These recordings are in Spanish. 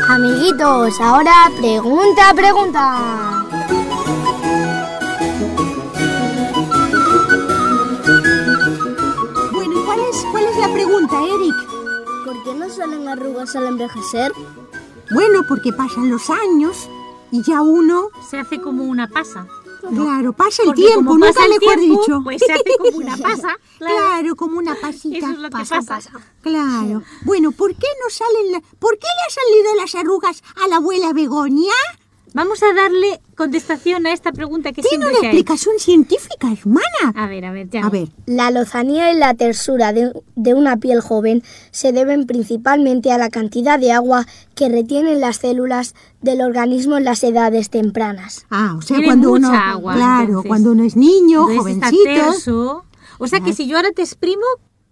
Amiguitos, ahora pregunta. Bueno, ¿y cuál es la pregunta, Eric? ¿Por qué no salen arrugas al envejecer? Bueno, porque pasan los años y ya uno... Se hace como una pasa. Claro, pasa el Porque tiempo, como nunca pasa el mejor tiempo, dicho. pues se hace como una pasa. Claro, como una pasita. Eso es lo que pasa. Claro. Bueno, ¿por qué le han salido las arrugas a la abuela Begoña? Vamos a darle contestación a esta pregunta que Tiene siempre una se ha hecho. explicación científica, hermana. A ver, ya. A ver, La lozanía y la tersura de una piel joven se deben principalmente a la cantidad de agua que retienen las células del organismo en las edades tempranas. o sea, Tiene cuando mucha uno, agua, claro, entonces. cuando uno es niño, Entonces está jovencito, terso. O sea que si yo ahora te exprimo,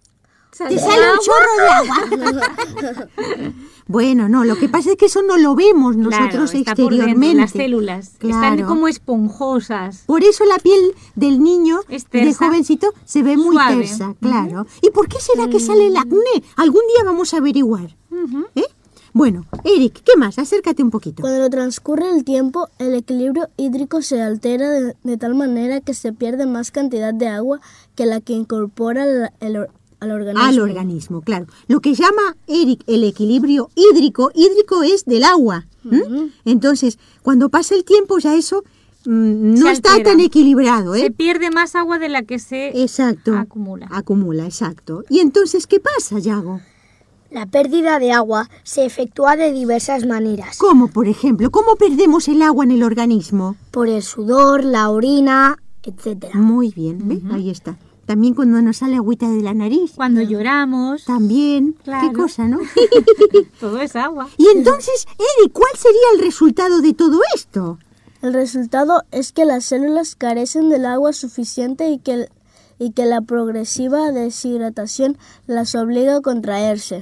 te sale un chorro de agua. Bueno, no, lo que pasa es que eso no lo vemos nosotros claro, está exteriormente. por dentro, las células están Claro. como esponjosas. Por eso la piel del niño, Es de tersa, jovencito, se ve muy suave. tersa, claro. ¿Y por qué será que sale el acné? Algún día vamos a averiguar. ¿Eh? Bueno, Eric, ¿qué más? Acércate un poquito. Cuando transcurre el tiempo, el equilibrio hídrico se altera de tal manera que se pierde más cantidad de agua que la que incorpora al organismo. Al organismo, claro. Lo que llama Eric el equilibrio hídrico es del agua. Entonces, cuando pasa el tiempo ya eso no Se está altera. tan equilibrado, ¿eh? Se pierde más agua de la que se Exacto. acumula. Acumula, exacto. ¿Y entonces qué pasa, Yago? La pérdida de agua se efectúa de diversas maneras. ¿Cómo, por ejemplo? ¿Cómo perdemos el agua en el organismo? Por el sudor, la orina, etc. Muy bien, ¿ve? Ahí está. También cuando nos sale agüita de la nariz. Cuando lloramos, También. Claro. Qué cosa, ¿no? todo es agua. Y entonces, Eric, ¿cuál sería el resultado de todo esto? El resultado es que las células carecen del agua suficiente y que la progresiva deshidratación las obliga a contraerse.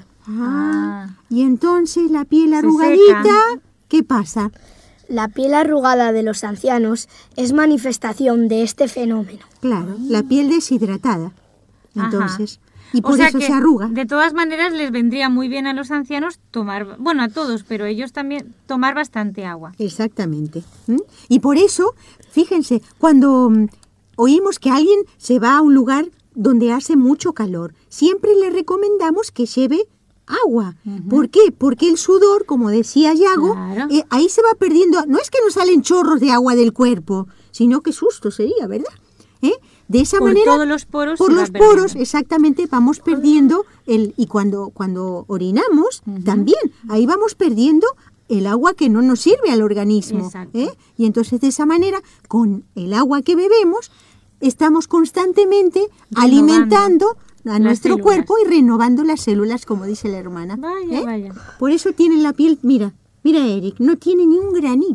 Y entonces la piel Se arrugadita, seca. ¿qué pasa? La piel arrugada de los ancianos es manifestación de este fenómeno. Claro, la piel deshidratada. Entonces, y por O sea eso que, se arruga. de todas maneras, les vendría muy bien a los ancianos tomar, bueno, a todos, pero ellos también, tomar bastante agua. Exactamente. Y por eso, fíjense, cuando oímos que alguien se va a un lugar donde hace mucho calor, siempre le recomendamos que lleve agua. ¿Por qué? Porque el sudor, como decía Yago, Claro. ahí se va perdiendo. No es que nos salen chorros de agua del cuerpo, sino que susto sería, ¿verdad? De esa Por manera, todos los poros por se va los poros, perdiendo. exactamente, vamos perdiendo y cuando orinamos, también, ahí vamos perdiendo el agua que no nos sirve al organismo. Exacto. Y entonces de esa manera, con el agua que bebemos, estamos constantemente alimentando a las nuestro células. cuerpo y renovando las células, como dice la hermana. Vaya. Por eso tiene la piel, mira, Eric, no tiene ni un granito.